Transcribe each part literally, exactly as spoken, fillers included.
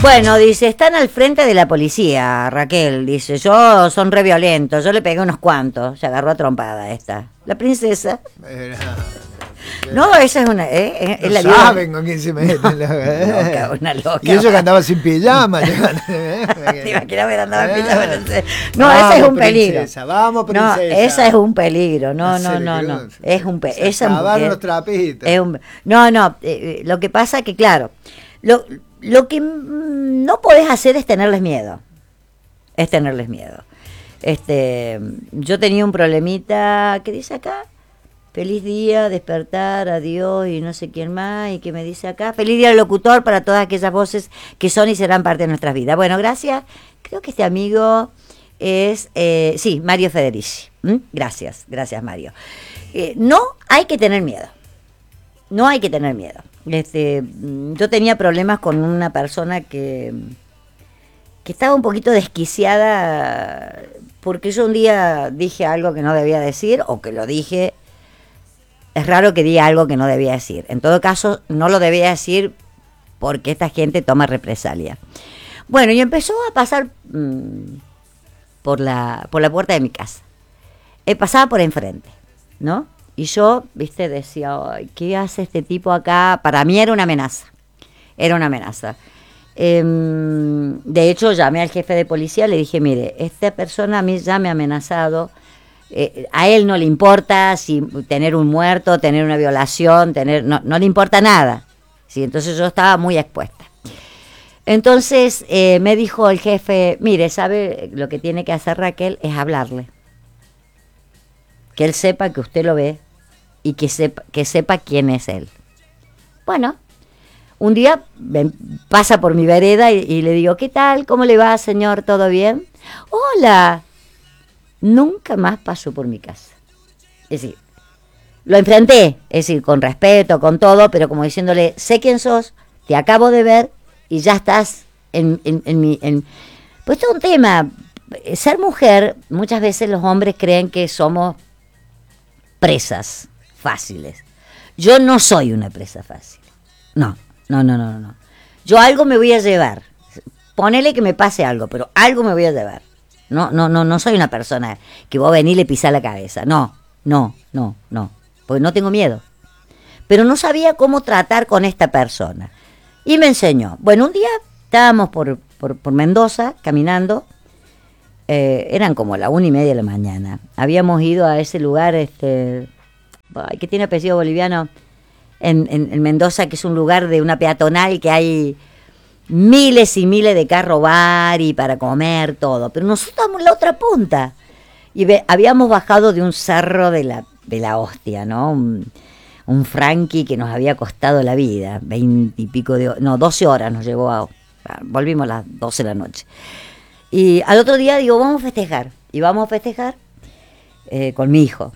Bueno, dice, están al frente de la policía, Raquel. Dice, yo son re violentos, yo le pegué unos cuantos. Se agarró a trompada esta. La princesa. Era, No, esa es una... Eh, no es la saben vida. con quién se meten. No, loca, una loca. Y eso que andaba sin pijama. Te imaginas que andaba en pijama, no sé. No, Vamos, ese es un peligro. princesa, vamos, No, princesa. esa es un peligro. No, no, Hacer no, que- no. Es un pe se esa acabaron mujer los trapitos. es un- No, no. eh, lo que pasa que, claro, lo, lo que mm, no podés hacer es tenerles miedo. Es tenerles miedo. Este, yo tenía un problemita, ¿qué dice acá? Feliz día, despertar, adiós y no sé quién más, y que me dice acá, feliz día al locutor para todas aquellas voces que son y serán parte de nuestras vidas. Bueno, gracias. Creo que este amigo es, eh, sí, Mario Federici. ¿Mm? Gracias, gracias Mario. Eh, no hay que tener miedo. No hay que tener miedo. Este, mm, yo tenía problemas con una persona que, que estaba un poquito desquiciada porque yo un día dije algo que no debía decir o que lo dije. Es raro que diga algo que no debía decir. En todo caso, no lo debía decir porque esta gente toma represalia. Bueno, y empezó a pasar mmm, por la por la puerta de mi casa. Eh, pasaba por enfrente, ¿no? Y yo, viste, decía, ay, ¿qué hace este tipo acá? Para mí era una amenaza. Era una amenaza. Eh, de hecho, llamé al jefe de policía, le dije, mire, esta persona a mí ya me ha amenazado. Eh, a él no le importa si tener un muerto, tener una violación, tener no, no le importa nada. ¿Sí? Entonces yo estaba muy expuesta. Entonces eh, me dijo el jefe, mire, ¿sabe lo que tiene que hacer Raquel? Es hablarle. Que él sepa que usted lo ve y que sepa, que sepa quién es él. Bueno, un día ven, pasa por mi vereda y, y le digo, ¿qué tal? ¿Cómo le va, señor? ¿Todo bien? Hola. Nunca más pasó por mi casa. Es decir, lo enfrenté, es decir, con respeto, con todo, pero como diciéndole, sé quién sos, te acabo de ver y ya estás en, en, en mi... En... Pues esto es un tema. Ser mujer, muchas veces los hombres creen que somos presas fáciles. Yo no soy una presa fácil. No, no, no, no, no. Yo algo me voy a llevar. Ponele que me pase algo, pero algo me voy a llevar. No, no, no, no soy una persona que vos venís y le pisás la cabeza. No, no, no, no. Porque no tengo miedo. Pero no sabía cómo tratar con esta persona. Y me enseñó. Bueno, un día estábamos por, por, por Mendoza, caminando. Eh, eran como la una y media de la mañana. Habíamos ido a ese lugar, este, ay, que tiene apellido boliviano, en, en, en Mendoza, que es un lugar de una peatonal que hay miles y miles de carro bar y para comer, todo. Pero nosotros estábamos en la otra punta. Y ve, habíamos bajado de un cerro de la, de la hostia, ¿no? Un, un Frankie que nos había costado la vida. Veinte y pico de... No, doce horas nos llevó a... Volvimos a las doce de la noche. Y al otro día digo, vamos a festejar. Y vamos a festejar eh, con mi hijo.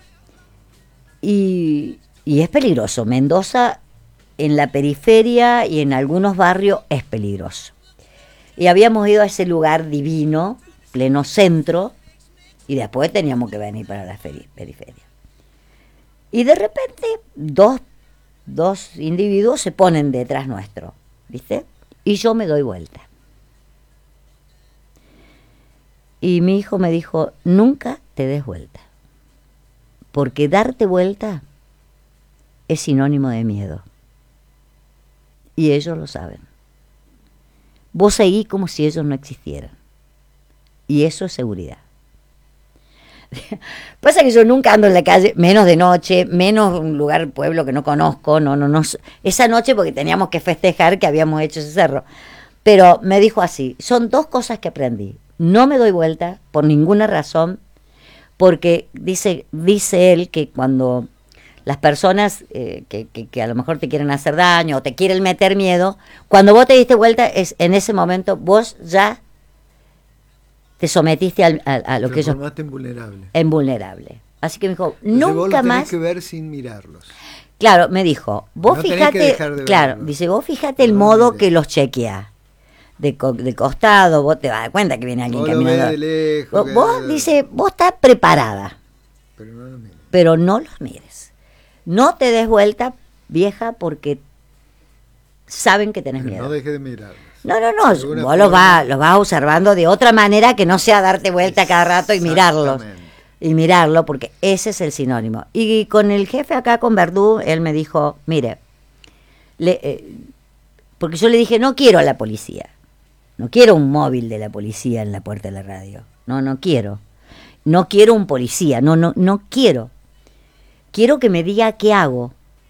Y, y es peligroso. Mendoza... en la periferia y en algunos barrios es peligroso. Y habíamos ido a ese lugar divino, pleno centro, y después teníamos que venir para la periferia. Y de repente dos, dos individuos se ponen detrás nuestro, ¿viste? Y yo me doy vuelta. Y mi hijo me dijo, nunca te des vuelta, porque darte vuelta es sinónimo de miedo. Y ellos lo saben. Vos seguís como si ellos no existieran. Y eso es seguridad. Pasa que yo nunca ando en la calle, menos de noche, menos un lugar, pueblo que no conozco, no, no, no. Esa noche porque teníamos que festejar que habíamos hecho ese cerro. Pero me dijo así, son dos cosas que aprendí. No me doy vuelta por ninguna razón, porque dice, dice él que cuando... las personas eh, que, que, que a lo mejor te quieren hacer daño o te quieren meter miedo, cuando vos te diste vuelta, es en ese momento vos ya te sometiste al, a, a lo que ellos... Te en vulnerable. En vulnerable. Así que me dijo, Entonces nunca vos lo tenés más... que ver sin mirarlos. Claro, me dijo, vos no fijate... Claro, verlos. dice, vos fijate el no modo mires. que los chequeás. De, co de costado, vos te vas a dar cuenta que viene alguien Vos caminando. lo ves de lejos, vos, que... vos, dice, vos estás preparada. Pero no lo mires. Pero no los mires. No te des vuelta, vieja, porque saben que tenés Pero miedo. no dejes de mirarlos. No, no, no, alguna vos los forma. vas, los vas observando de otra manera que no sea darte vuelta cada rato y mirarlos. Exactamente. Y mirarlo, porque ese es el sinónimo. Y con el jefe acá, con Verdú, él me dijo, mire, le, eh, porque yo le dije, no quiero a la policía, no quiero un móvil de la policía en la puerta de la radio, no, no quiero, no quiero un policía, no, no, no quiero, quiero que me diga qué hago.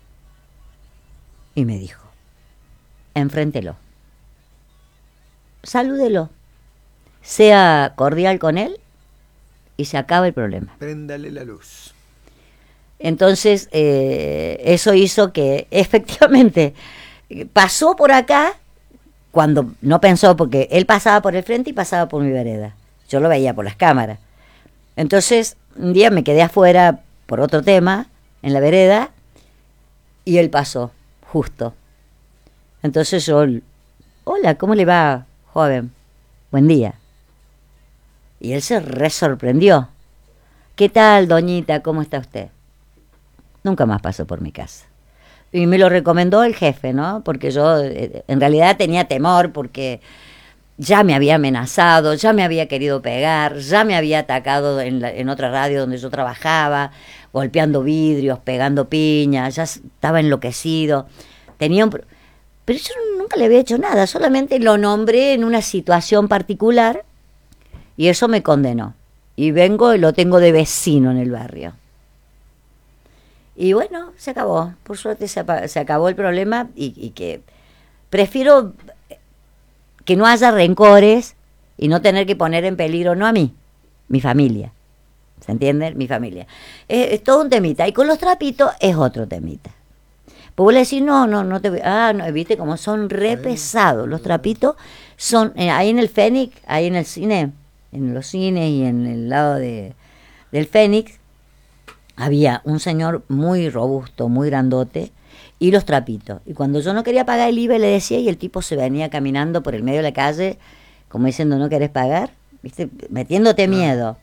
Y me dijo, enfréntelo, salúdelo, sea cordial con él, y se acaba el problema. Préndale la luz. Entonces, eh, eso hizo que efectivamente pasó por acá cuando no pensó, porque él pasaba por el frente y pasaba por mi vereda. Yo lo veía por las cámaras. Entonces, un día me quedé afuera por otro tema, en la vereda, y él pasó, justo. Entonces yo, hola, ¿cómo le va, joven? Buen día. Y él se re sorprendió. ¿Qué tal, doñita? ¿Cómo está usted? Nunca más pasó por mi casa. Y me lo recomendó el jefe, ¿no? Porque yo eh, en realidad tenía temor porque ya me había amenazado, ya me había querido pegar, ya me había atacado en, la, en otra radio donde yo trabajaba, golpeando vidrios, pegando piñas, ya estaba enloquecido. Tenía un... Pero yo nunca le había hecho nada, solamente lo nombré en una situación particular. Y eso me condenó. Y vengo y lo tengo de vecino en el barrio. Y bueno, se acabó. Por suerte se, se acabó el problema y, y que prefiero que no haya rencores y no tener que poner en peligro, no a mí, mi familia. ¿Se entiende? Mi familia. Es, es todo un temita. Y con los trapitos es otro temita. Pues vos le decís, no, no, no te voy. Ah, no, viste como son re pesados. Los trapitos son, eh, ahí en el Fénix, ahí en el cine, en los cines y en el lado de, del Fénix, había un señor muy robusto, muy grandote, y los trapitos. Y cuando yo no quería pagar el I V A, le decía, y el tipo se venía caminando por el medio de la calle, como diciendo, ¿no querés pagar? ¿Viste? Metiéndote miedo.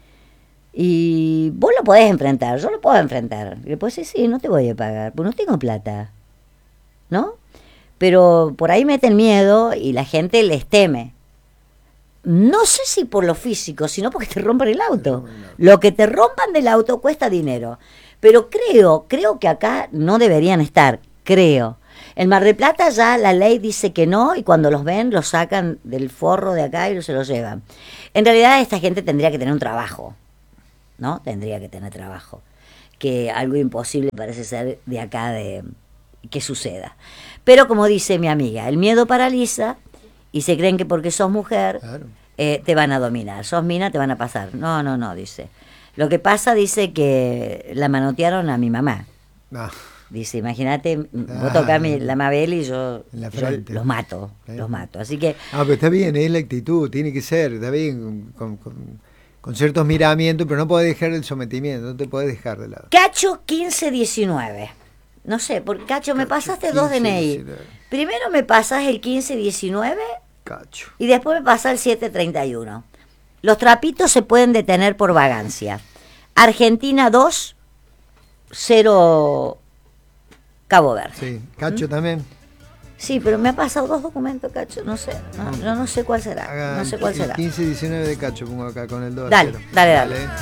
Y vos lo podés enfrentar, yo lo puedo enfrentar. Y le puedo decir, sí, no te voy a pagar, pues no tengo plata, ¿no? Pero por ahí meten miedo y la gente les teme. No sé si por lo físico, sino porque te rompen el auto. Lo que te rompan del auto cuesta dinero. Pero creo, creo que acá no deberían estar, creo. En Mar del Plata ya la ley dice que no, y cuando los ven los sacan del forro de acá y se los llevan. En realidad esta gente tendría que tener un trabajo, ¿no? Tendría que tener trabajo. Que algo imposible parece ser de acá de que suceda. Pero como dice mi amiga, el miedo paraliza y se creen que porque sos mujer, claro, eh, te van a dominar. Sos mina, te van a pasar. No, no, no, dice. Lo que pasa, dice, que la manotearon a mi mamá. No. Dice, imagínate, ah, vos tocás mi, la Mabel y yo, yo los mato, sí. los mato. Así que... Ah, pero está bien, es la actitud, tiene que ser, está bien, con, con, con ciertos miramientos, pero no podés dejar el sometimiento, no te podés dejar de lado. Cacho quince diecinueve. No sé, por Cacho, me Cacho pasaste dos D N I. diecinueve. Primero me pasas el quince diecinueve Cacho. Y después me pasas el siete treinta y uno. Los trapitos se pueden detener por vagancia. Argentina dos, cero Cabo Verde. Sí, Cacho ¿Mm? también. Sí, pero me ha pasado dos documentos, Cacho, no sé, no, yo no sé cuál será, Haga no sé cuál será. quince diecinueve de Cacho pongo acá con el dos a dale, cero. Dale, dale, dale.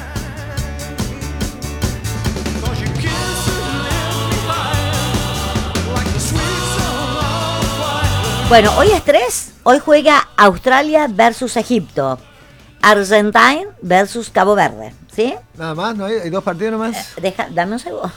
Bueno, hoy es tres, hoy juega Australia versus Egipto, Argentina versus Cabo Verde, ¿sí? Nada más, ¿no hay, hay dos partidos nomás? Eh, deja, dame un segundo.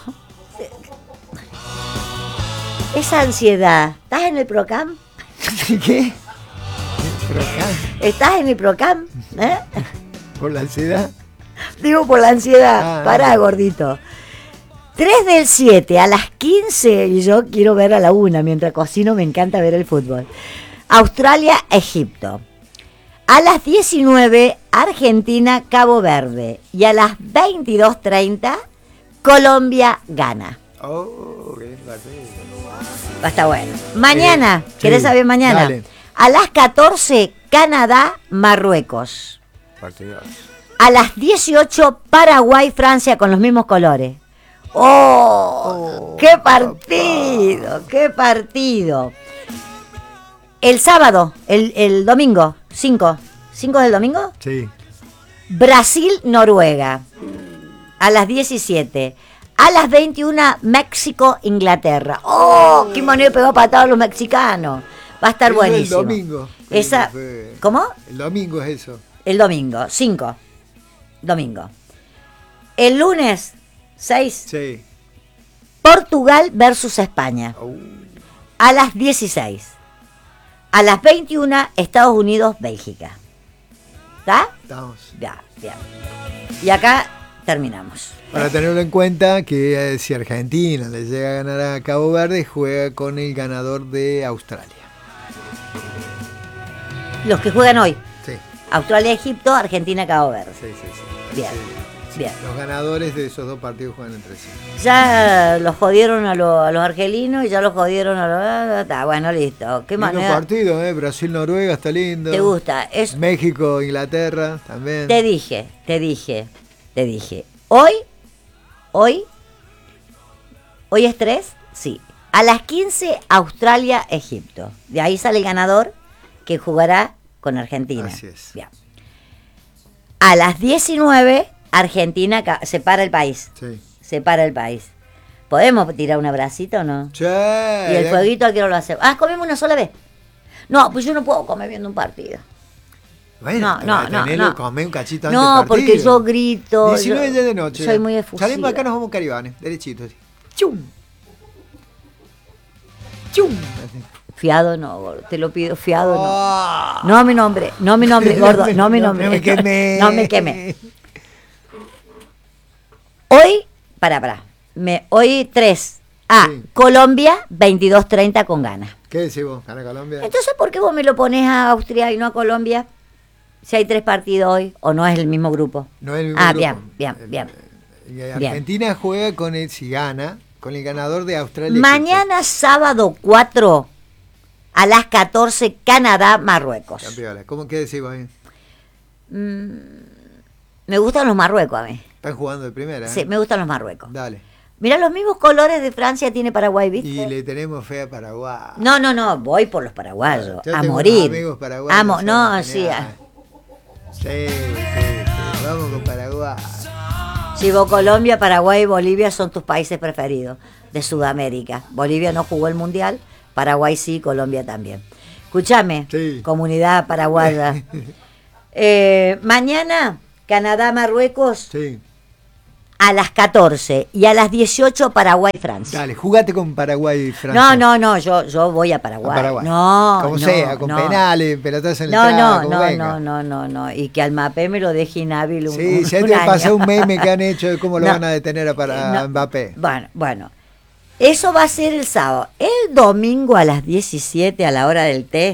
Esa ansiedad, ¿estás en el Procam? ¿Qué? ¿Procam? ¿Estás en el Procam? ¿Eh? ¿Por la ansiedad? Digo por la ansiedad, ah, pará, ah. gordito. tres del siete a las quince, y yo quiero ver a la una, mientras cocino me encanta ver el fútbol. Australia, Egipto. A las diecinueve, Argentina, Cabo Verde. Y a las veintidós treinta, Colombia, Ghana. Oh, qué Va a estar bueno. Mañana, eh, ¿querés sí, saber mañana? Dale. A las catorce, Canadá, Marruecos. Partidos. A las dieciocho, Paraguay, Francia, con los mismos colores. ¡Oh! oh ¡Qué partido! Papá. ¡Qué partido! El sábado, el, el domingo, cinco. ¿cinco del domingo? Sí. Brasil-Noruega, a las diecisiete. A las veintiuna, México-Inglaterra. ¡Oh! ¡Qué manera pegó patada a los mexicanos! Va a estar Eso buenísimo. El domingo. Esa, Fue- ¿Cómo? El domingo es eso. El domingo, cinco. Domingo. El lunes, seis. Sí. Portugal versus España, Uh, a las dieciséis. A las veintiuna, Estados Unidos-Bélgica. ¿Está? estamos. Ya, bien. Y acá terminamos. Para tenerlo en cuenta que eh, si Argentina le llega a ganar a Cabo Verde, juega con el ganador de Australia. Los que juegan hoy. Sí, Australia-Egipto, Argentina-Cabo Verde. sí, sí. sí. Bien, Sí, bien. Los ganadores de esos dos partidos juegan entre sí. Ya los jodieron a, lo- a los argelinos y ya los jodieron a los... Está, bueno, listo. ¿Qué Lindo manera partido, ¿eh? Brasil-Noruega está lindo. te gusta? Es, México-Inglaterra también. te dije, te dije, te dije. Hoy, hoy, hoy es tres, sí. A las quince, Australia-Egipto. De ahí sale el ganador que jugará con Argentina. Así es. Bien. A las diecinueve, Argentina ca- separa el país. Sí. Separa el país. ¿Podemos tirar un abracito o no? Che, Y el ya- fueguito aquí no lo hacemos. Ah, comemos una sola vez. No, pues yo no puedo comer viendo un partido. Bueno, No, no, no, tenelo, no. comé un cachito antes No, del partido. porque yo grito. diecinueve yo ya de noche. Soy muy efusiva. Salimos acá, nos vamos a Caribanes, derechito. Así. ¡Chum! ¡Chum! Así. Fiado no, gordo, te lo pido, fiado no. Oh. No mi nombre, no mi nombre, gordo, no mi nombre. No me quemé. No me quemé. Hoy, para, para. Me, hoy tres. Ah, Sí. Colombia, veintidós treinta con Ghana. ¿Qué decís vos? ¿Gana Colombia? Entonces, ¿por qué vos me lo pones a Austria y no a Colombia? Si hay tres partidos hoy, o no es el mismo grupo. No es el mismo Ah, grupo. bien, bien, El- bien. el- Argentina juega con el, si gana, con el ganador de Australia. Mañana sábado cuatro a las catorce, Canadá, Marruecos. Campeones. ¿Cómo qué decís vos? Mm, me gustan los Marruecos a mí. Están jugando de primera. ¿eh? Sí, me gustan los Marruecos. Dale. Mira, los mismos colores de Francia tiene Paraguay, ¿viste? Y le tenemos fe a Paraguay. No, no, no, voy por los paraguayos, Yo a tengo morir. unos amigos paraguayos, Amo, son no, sí. geniales. ah. Sí, sí, sí. Vamos con Paraguay. Si vos Colombia, Paraguay y Bolivia son tus países preferidos de Sudamérica. Bolivia no jugó el Mundial, Paraguay sí, Colombia también. Escúchame, Sí. comunidad paraguaya. Eh, mañana, Canadá, Marruecos, Sí. a las catorce. Y a las dieciocho, Paraguay, Francia. Dale, jugate con Paraguay y Francia. No, no, no, yo, yo voy a Paraguay. A Paraguay. No, Como no, sea, con no. penales, pelotas en el No, trago, no, como no, venga. no, no, no, no. Y que al Mbappé me lo deje inhábil un, Sí, un, ya un te año. pasó un meme que han hecho de cómo lo No. van a detener a, para, No. a Mbappé. Bueno, bueno. Eso va a ser el sábado. El domingo a las diecisiete, a la hora del té,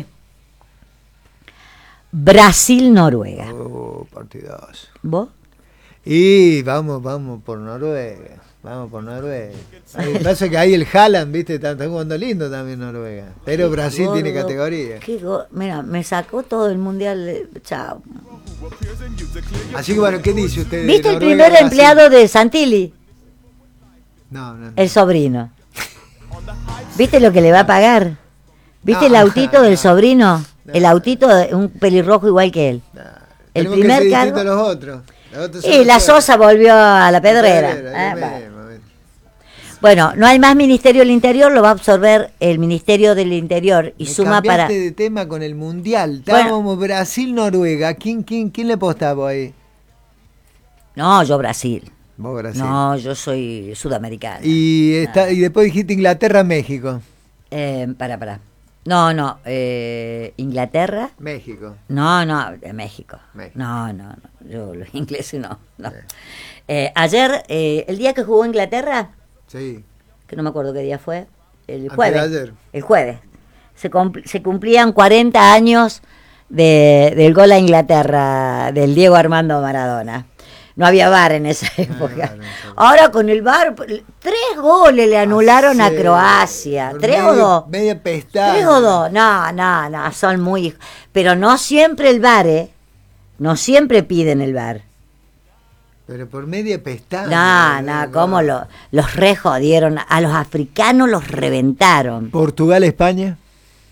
Brasil-Noruega. Oh, partidazo. ¿Vos? Y vamos, vamos por Noruega. Vamos por Noruega. Lo que pasa es que ahí el Haaland, viste, está, está jugando lindo también Noruega. Pero Brasil Gordo, tiene categoría. qué go- Mira, me sacó todo el mundial. de- Chao. Así que bueno, ¿qué dice usted? de ¿Viste el Noruega, primer Brasil? empleado de Santilli? No, no. El sobrino. ¿Viste lo que le va a pagar? ¿Viste No, el autito del no. sobrino? No. El autito de un pelirrojo igual que él. no. El Tenemos primer que ser cargo- distintos a los otros. Los otros son Y la los Sosa volvió a la pedrera. Pedrera, Ah, yo bueno. mismo, ¿viste? Bueno, no hay más Ministerio del Interior, lo va a absorber el Ministerio del Interior y Me suma para... cambiaste de tema con el Mundial. Bueno. Estábamos Brasil-Noruega. ¿Quién, quién, ¿Quién le apostaba ahí? No, yo Brasil. Vos Brasil. No, yo soy sudamericana. Y, está, y después dijiste Inglaterra-México. Eh, para, para. No, no. eh, Inglaterra. México. No, no, de México. México. No, no, no. Yo los ingleses no. no. Sí. Eh, ayer, eh, el día que jugó Inglaterra, Sí. que no me acuerdo qué día fue, el Antes jueves. de ayer. El jueves. Se, cumpl- se cumplían cuarenta años de, del gol a Inglaterra, del Diego Armando Maradona. No había V A R en esa época. V A R en esa época. Ahora con el V A R, tres goles le anularon a Sí. Croacia. Por ¿Tres o medio- dos? Media pestaña. ¿Tres o dos? No, no, no, son muy... Pero no siempre el V A R, ¿eh? No siempre piden el V A R. Pero por media pestaña. No, no, cómo lo, los re jodieron. A los africanos los reventaron. Portugal-España.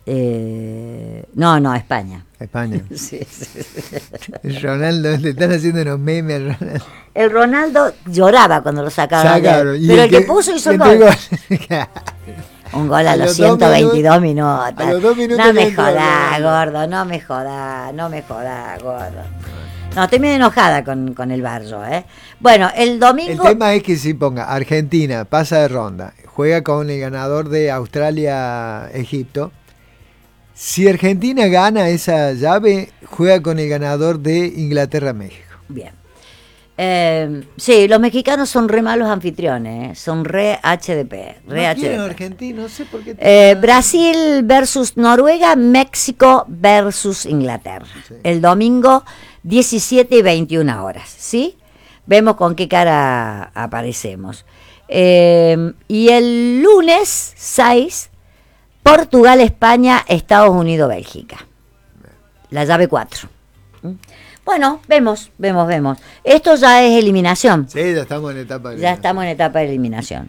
Eh, no, no, España. España. Sí, sí, sí. El Ronaldo, le están haciendo unos memes al Ronaldo. El Ronaldo lloraba cuando lo sacaban. Sacaron, y pero el el que, que puso hizo el metió gol. gol. Un gol a, A los los dos ciento veintidós minutos. a los dos minutos No me dentro, jodas, Ronaldo. gordo, no me jodas, no me jodas, gordo. No, estoy medio enojada con, con el Barrio, ¿eh? Bueno, el El domingo... tema es que si ponga Argentina, pasa de ronda, juega con el ganador de Australia-Egipto. Si Argentina gana esa llave, juega con el ganador de Inglaterra-México. Bien. Eh, sí, los mexicanos son re malos anfitriones, ¿eh? Son re H D P. Re No H D P. quieren Argentina, no sé por qué. Eh, Brasil versus Noruega, México versus Inglaterra. Sí. El domingo, diecisiete y veintiuna horas, ¿sí? Vemos con qué cara aparecemos. Eh, y el lunes seis, Portugal, España, Estados Unidos, Bélgica. La llave cuatro. ¿Mm? Bueno, vemos, vemos, vemos. Esto ya es eliminación. Sí, ya estamos en etapa de Ya estamos en etapa de eliminación.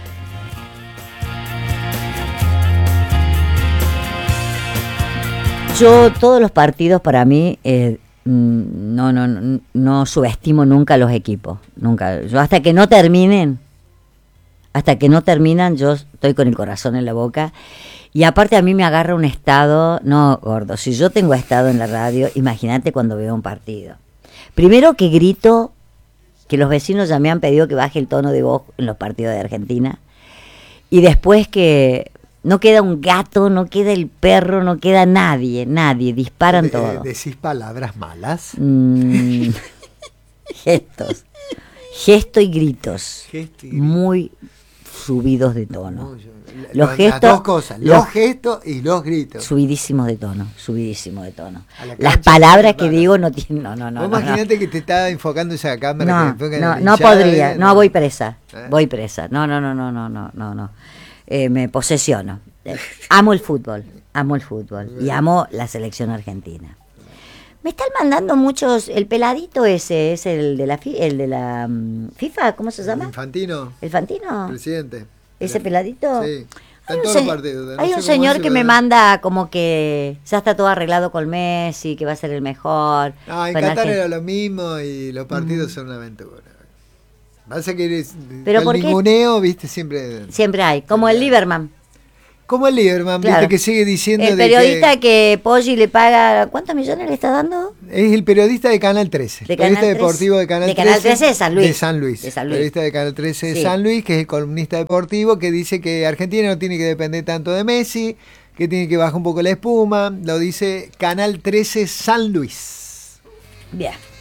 Yo todos los partidos para mí eh, no, no, no, no subestimo nunca a los equipos, nunca. Yo hasta que no terminen, hasta que no terminan, yo estoy con el corazón en la boca. Y aparte a mí me agarra un estado, no gordo, si yo tengo estado en la radio, imagínate cuando veo un partido. Primero que grito, que los vecinos ya me han pedido que baje el tono de voz en los partidos de Argentina. Y después que no queda un gato, no queda el perro, no queda nadie, nadie, disparan De- todo. ¿Decís palabras malas? Mm, gestos, gesto y gritos, Gesto y- muy subidos de tono. Muy- Los las gestos- dos cosas, los, los- gestos y los gritos. Subidísimos de tono, subidísimo de tono. A la Las cancha palabras se que prepara. digo no tienen, no, no, no. Vos no, no. imaginate que te está enfocando esa cámara. No, que enfoca en no, la no hinchada, podría, ¿eh? no voy presa, ¿Eh? voy presa. No, no, no, no, no, no, no, no. Eh, me posesiono. Eh, amo el fútbol, amo el fútbol y amo la selección argentina. Me están mandando muchos, el peladito ese, es el de la fi- el de la mm, FIFA, ¿cómo se llama? Infantino, ¿El Fantino? presidente. ¿Ese peladito? Sí. Está Hay en un, todos se- los partidos. no hay sé un cómo señor hace, que me pero- manda como que ya está todo arreglado con Messi, que va a ser el mejor. No, en Con Qatar Argen- era lo mismo y los partidos son una aventura. Pasa que eres, Pero el ¿por qué? ninguneo, viste, siempre. Siempre hay, como el Lieberman. Como el Lieberman, Claro. viste, que sigue diciendo El de periodista que que Poggi le paga, ¿cuántos millones le está dando? es el periodista de Canal trece. De periodista Canal deportivo de Canal de trece. Canal trece de San Luis. De San Luis. De San Luis. Periodista de Canal trece de Sí. San Luis, que es el columnista deportivo, que dice que Argentina no tiene que depender tanto de Messi, que tiene que bajar un poco la espuma. Lo dice Canal trece San Luis. Bien.